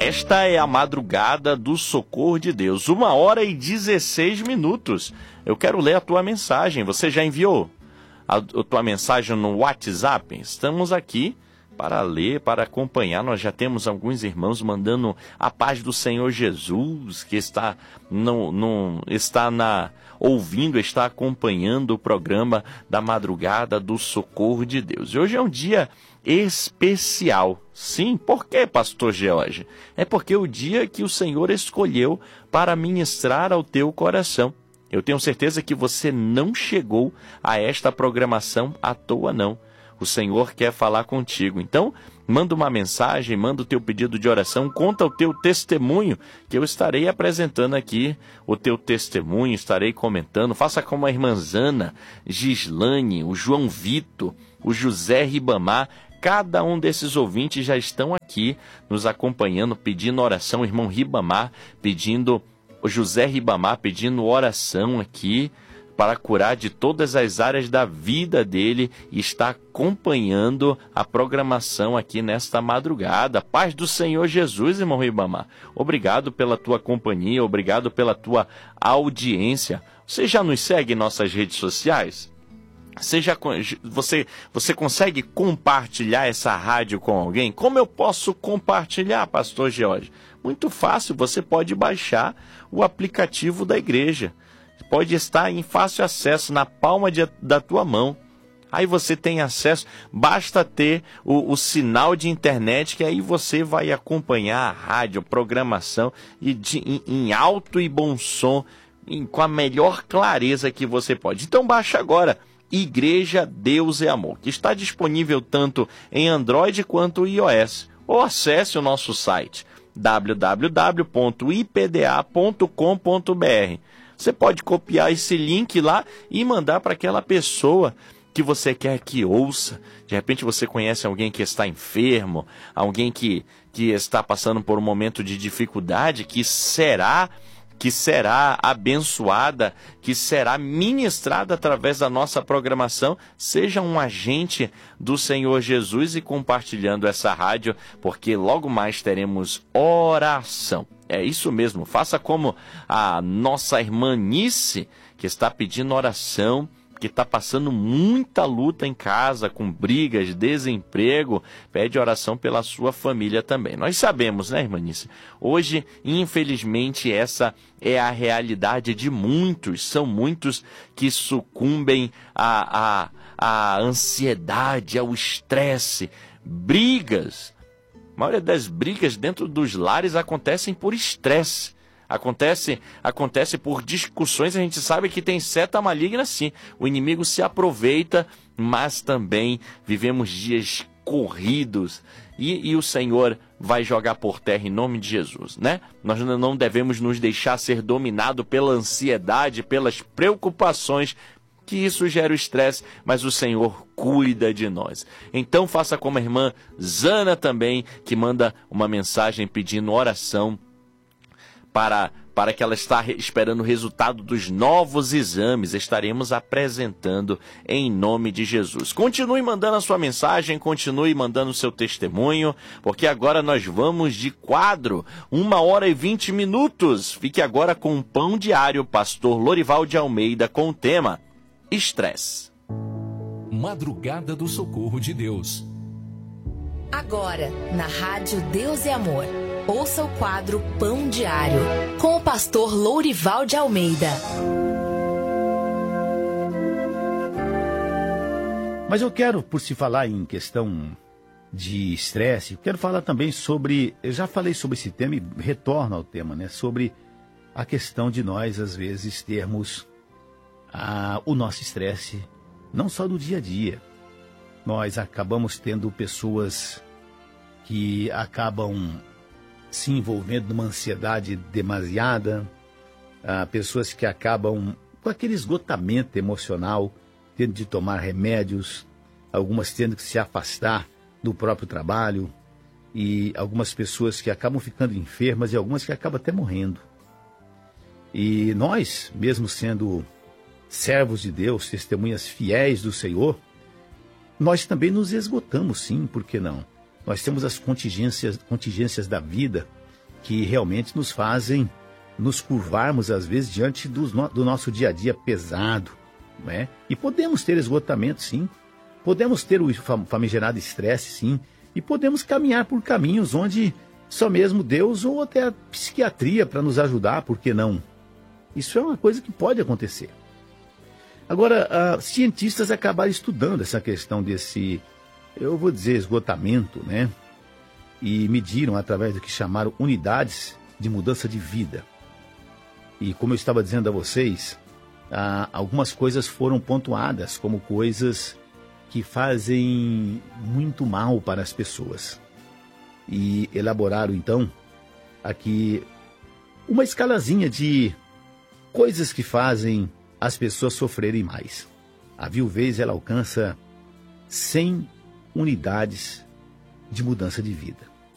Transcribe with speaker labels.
Speaker 1: Esta é a madrugada do socorro de Deus, 1h16. Eu quero ler a tua mensagem. Você já enviou a tua mensagem no WhatsApp? Estamos aqui para ler, para acompanhar. Nós já temos alguns irmãos mandando a paz do Senhor Jesus, que está ouvindo, está acompanhando o programa da madrugada do socorro de Deus. E hoje é um dia especial. Sim, por quê, pastor George? É porque é o dia que o Senhor escolheu para ministrar ao teu coração. Eu tenho certeza que você não chegou a esta programação à toa, não. O Senhor quer falar contigo. Então, manda uma mensagem, manda o teu pedido de oração, conta o teu testemunho, que eu estarei apresentando aqui o teu testemunho, estarei comentando. Faça como a irmã Zana, Gislane, o João Vitor, o José Ribamar. Cada um desses ouvintes já estão aqui nos acompanhando, pedindo oração. O irmão Ribamar pedindo, o José Ribamar pedindo oração aqui para curar de todas as áreas da vida dele e está acompanhando a programação aqui nesta madrugada. Paz do Senhor Jesus, irmão Ribamar. Obrigado pela tua companhia, obrigado pela tua audiência. Você já nos segue em nossas redes sociais? Você consegue compartilhar essa rádio com alguém? Como eu posso compartilhar, pastor George? Muito fácil, você pode baixar o aplicativo da igreja. Pode estar em fácil acesso, na palma da tua mão. Aí você tem acesso, basta ter o sinal de internet, que aí você vai acompanhar a rádio, a programação em alto e bom som, com a melhor clareza que você pode. Então baixa agora, Igreja Deus é Amor, que está disponível tanto em Android quanto iOS. Ou acesse o nosso site, www.ipda.com.br. Você pode copiar esse link lá e mandar para aquela pessoa que você quer que ouça. De repente você conhece alguém que está enfermo, alguém que está passando por um momento de dificuldade, que será abençoada, que será ministrada através da nossa programação. Seja um agente do Senhor Jesus e compartilhando essa rádio, porque logo mais teremos oração. É isso mesmo, faça como a nossa irmã Nice, que está pedindo oração, que está passando muita luta em casa, com brigas, desemprego, pede oração pela sua família também. Nós sabemos, né, irmã Nice? Hoje, infelizmente, essa é a realidade de muitos. São muitos que sucumbem à ansiedade, ao estresse, brigas. A maioria das brigas dentro dos lares acontecem por estresse. Acontece por discussões. A gente sabe que tem seta maligna, sim. O inimigo se aproveita, mas também vivemos dias corridos. E o Senhor vai jogar por terra em nome de Jesus, né? Nós não devemos nos deixar ser dominado pela ansiedade, pelas preocupações, que isso gera o estresse, mas o Senhor cuida de nós. Então faça como a irmã Zana também, que manda uma mensagem pedindo oração para que ela está esperando o resultado dos novos exames. Estaremos apresentando em nome de Jesus. Continue mandando a sua mensagem, continue mandando o seu testemunho, porque agora nós vamos de quadro, 1h20. Fique agora com o Pão Diário, pastor Lorival de Almeida, com o tema estresse.
Speaker 2: Madrugada do Socorro de Deus.
Speaker 3: Agora, na Rádio Deus é Amor, ouça o quadro Pão Diário, com o pastor Lourival de Almeida.
Speaker 4: Mas eu quero, por se falar em questão de estresse, eu quero falar também sobre, eu já falei sobre esse tema e retorno ao tema, né? Sobre a questão de nós, às vezes, termos o nosso estresse, não só no dia a dia. Nós acabamos tendo pessoas que acabam se envolvendo numa ansiedade demasiada, pessoas que acabam com aquele esgotamento emocional, tendo de tomar remédios, algumas tendo que se afastar do próprio trabalho, e algumas pessoas que acabam ficando enfermas e algumas que acabam até morrendo. E nós, mesmo sendo servos de Deus, testemunhas fiéis do Senhor, nós também nos esgotamos, sim, por que não? Nós temos as contingências da vida que realmente nos fazem nos curvarmos, às vezes, diante do nosso dia a dia pesado, não é? E podemos ter esgotamento, sim. Podemos ter o famigerado estresse, sim. E podemos caminhar por caminhos onde só mesmo Deus ou até a psiquiatria para nos ajudar, por que não? Isso é uma coisa que pode acontecer. Agora, cientistas acabaram estudando essa questão desse, eu vou dizer, esgotamento, né? E mediram através do que chamaram unidades de mudança de vida. E como eu estava dizendo a vocês, algumas coisas foram pontuadas como coisas que fazem muito mal para as pessoas. E elaboraram, então, aqui uma escalazinha de coisas que fazem as pessoas sofrerem mais. A viuvez, ela alcança 100 unidades de mudança de vida.